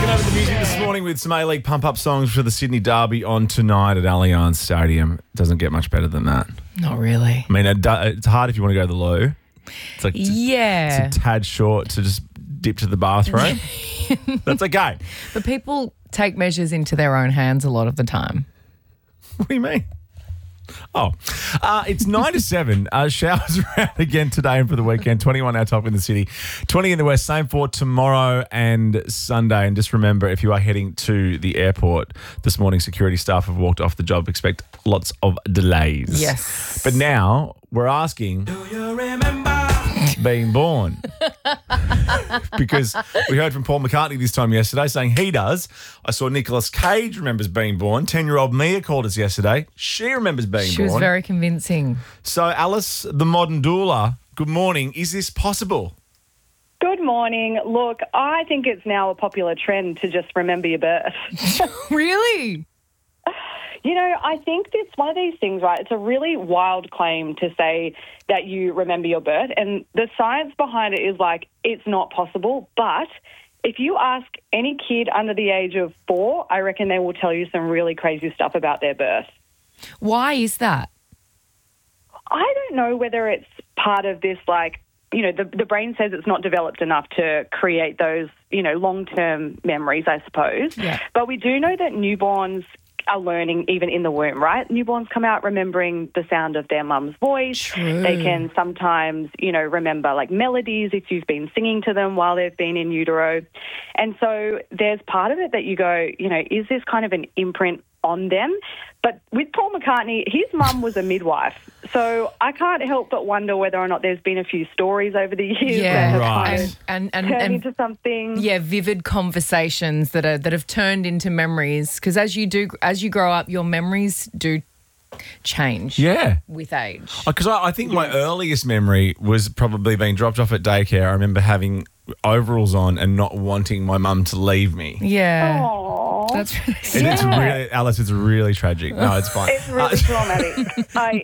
over the music this morning with some A-League pump-up songs for the Sydney Derby on tonight at Allianz Stadium. Doesn't get much better than that. Not really. I mean, it's hard if you want to go to the loo. It's like Yeah. it's a tad short to just dip to the bathroom. That's okay. But people take measures into their own hands a lot of the time. What do you mean? Oh, it's 9 to 7. Showers around again today and for the weekend. 21 our top in the city, 20 in the west. Same for tomorrow and Sunday. And just remember, if you are heading to the airport this morning, security staff have walked off the job. Expect lots of delays. Yes. But now we're asking, do you remember being born? Because we heard from Paul McCartney this time yesterday saying he does. I saw Nicolas Cage remembers being born. 10-year-old Mia called us yesterday. She remembers being born. She was very convincing. So Alice, the modern doula, good morning. Is this possible? Good morning. Look, I think it's now a popular trend to just remember your birth. Really? You know, I think it's one of these things, right? It's a really wild claim to say that you remember your birth. And the science behind it is like, it's not possible. But if you ask any kid under the age of 4, I reckon they will tell you some really crazy stuff about their birth. Why is that? I don't know whether it's part of this, like, you know, the brain says it's not developed enough to create those, you know, long-term memories, I suppose. Yeah. But we do know that newborns are learning even in the womb, right? Newborns come out remembering the sound of their mum's voice. True. They can sometimes, you know, remember like melodies if you've been singing to them while they've been in utero. And so there's part of it that you go, you know, is this kind of an imprint on them? But with Paul McCartney, his mum was a midwife. So I can't help but wonder whether or not there's been a few stories over the years Yeah, that have right. kind of And turned into something. yeah, vivid conversations that have turned into memories. Because as you grow up, your memories do change. Yeah. With age. Because I think my earliest memory was probably being dropped off at daycare. I remember having overalls on and not wanting my mum to leave me. Yeah. Aww. That's really And it's really, Alice, it's really tragic. No, it's fine. It's really traumatic.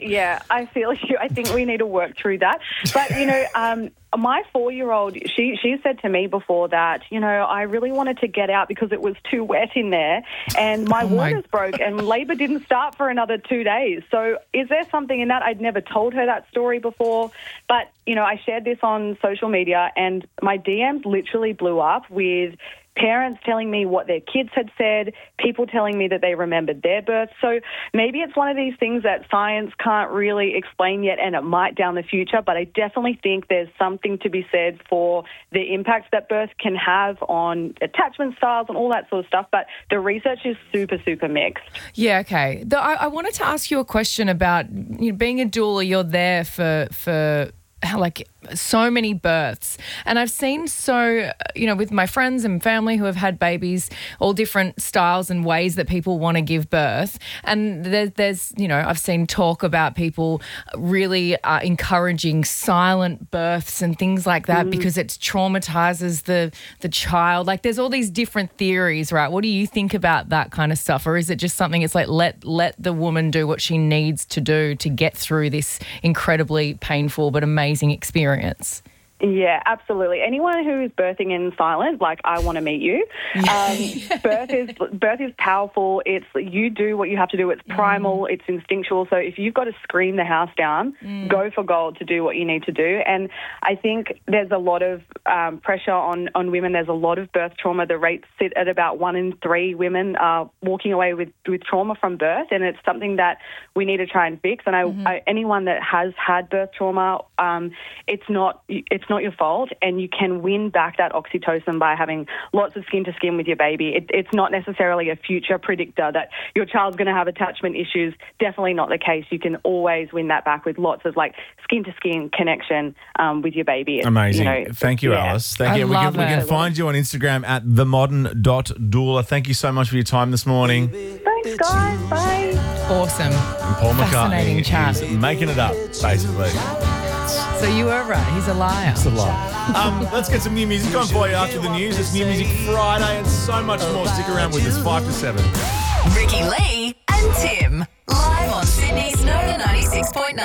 I feel you. I think we need to work through that. But, you know, my 4-year-old, she said to me before that, you know, I really wanted to get out because it was too wet in there and my waters broke and labour didn't start for another 2 days. So is there something in that? I'd never told her that story before. But, you know, I shared this on social media and my DMs literally blew up with parents telling me what their kids had said, people telling me that they remembered their birth. So maybe it's one of these things that science can't really explain yet, and it might down the future, but I definitely think there's something to be said for the impacts that birth can have on attachment styles and all that sort of stuff, but the research is super, super mixed. Yeah, okay. I wanted to ask you a question about, you know, being a doula, you're there for like so many births. And I've seen with my friends and family who have had babies, all different styles and ways that people want to give birth. And there's you know, I've seen talk about people really encouraging silent births and things like that because it traumatizes the child. Like there's all these different theories, right? What do you think about that kind of stuff? Or is it just something it's like let the woman do what she needs to do to get through this incredibly painful but amazing experience? Yeah, absolutely. Anyone who is birthing in silence, like, I want to meet you. Birth is powerful. It's you do what you have to do. It's primal. It's instinctual. So if you've got to scream the house down, go for gold to do what you need to do. And I think there's a lot of pressure on women. There's a lot of birth trauma. The rates sit at about 1 in 3 women are walking away with trauma from birth, and it's something that we need to try and fix. And I anyone that has had birth trauma, it's not your fault, and you can win back that oxytocin by having lots of skin to skin with your baby. It's not necessarily a future predictor that your child's going to have attachment issues. Definitely not the case. You can always win that back with lots of like skin to skin connection with your baby. Amazing. You know, Thank you, Alice. Thank you. We can find you on Instagram at themodern.doula. Thank you so much for your time this morning. Thanks, guys. Bye. Awesome. And Paul Fascinating McCartney chat. is making it up, basically. So you were right. He's a liar. It's a lot. Let's get some new music on for you after the news. It's New Music Friday and so much more. Stick around with us, 5 to 7. Ricky Lee and Tim, live on Sydney's Nova 96.9.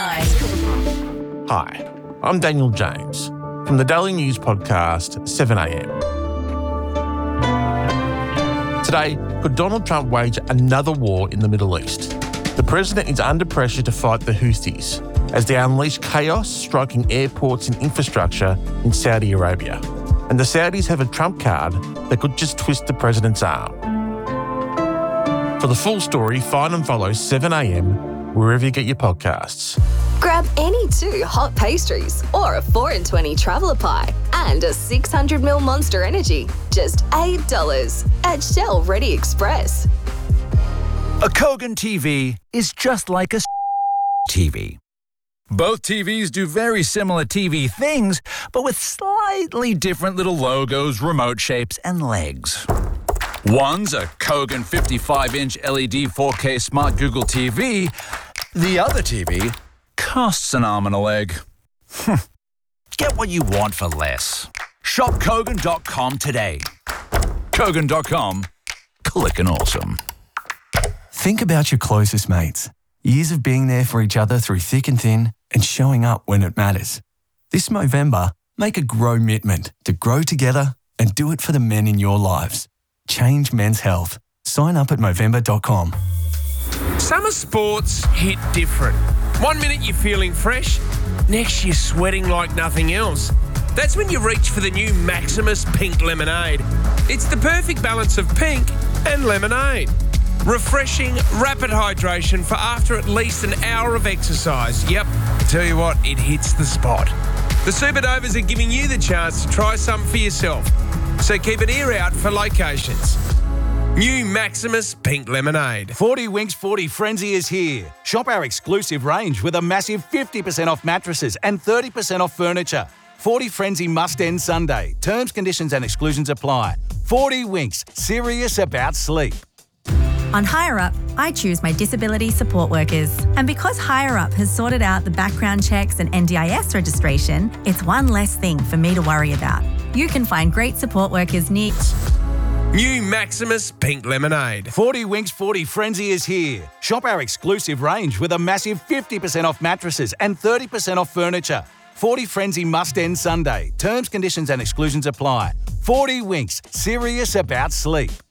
Hi, I'm Daniel James from the Daily News podcast 7am. Today, could Donald Trump wage another war in the Middle East? The president is under pressure to fight the Houthis as they unleash chaos, striking airports and infrastructure in Saudi Arabia. And the Saudis have a trump card that could just twist the president's arm. For the full story, find and follow 7am wherever you get your podcasts. Grab any 2 hot pastries or a 4 in 20 traveller pie and a 600ml Monster Energy. Just $8 at Shell Ready Express. A Kogan TV is just like a TV. Both TVs do very similar TV things, but with slightly different little logos, remote shapes, and legs. One's a Kogan 55-inch LED 4K Smart Google TV. The other TV costs an arm and a leg. Get what you want for less. Shop Kogan.com today. Kogan.com. Clickin' awesome. Think about your closest mates. Years of being there for each other through thick and thin and showing up when it matters. This Movember, make a grow commitment to grow together and do it for the men in your lives. Change men's health. Sign up at Movember.com. Summer sports hit different. 1 minute you're feeling fresh, next you're sweating like nothing else. That's when you reach for the new Maximus Pink Lemonade. It's the perfect balance of pink and lemonade. Refreshing, rapid hydration for after at least an hour of exercise. Yep, tell you what, it hits the spot. The Supernovas are giving you the chance to try some for yourself. So keep an ear out for locations. New Maximus Pink Lemonade. 40 Winks 40 Frenzy is here. Shop our exclusive range with a massive 50% off mattresses and 30% off furniture. 40 Frenzy must end Sunday. Terms, conditions and exclusions apply. 40 Winks, serious about sleep. On HireUp, I choose my disability support workers. And because HireUp has sorted out the background checks and NDIS registration, it's one less thing for me to worry about. You can find great support workers near... New Maximus Pink Lemonade. 40 Winks 40 Frenzy is here. Shop our exclusive range with a massive 50% off mattresses and 30% off furniture. 40 Frenzy must end Sunday. Terms, conditions and exclusions apply. 40 Winks, serious about sleep.